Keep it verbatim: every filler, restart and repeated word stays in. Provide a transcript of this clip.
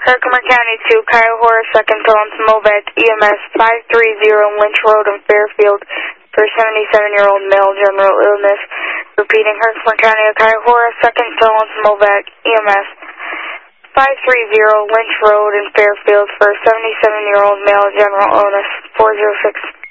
Herkimer County to Cuyahoga second to Movac E M S five three zero Lynch Road in Fairfield for seventy-seven-year-old male general illness. Repeating, Herkimer County to Cuyahoga second to Movac E M S five three zero Lynch Road in Fairfield for seventy-seven-year-old male general illness. four zero six.